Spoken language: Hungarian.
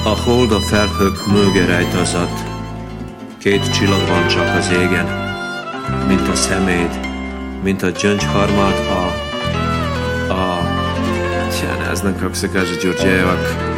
A hold a felhők mögé rejtőzött, két csillag van csak az égen, mint a szeméd, mint a gyöngyharmad a... Ja, ne znam kako se kaže Đurđevak.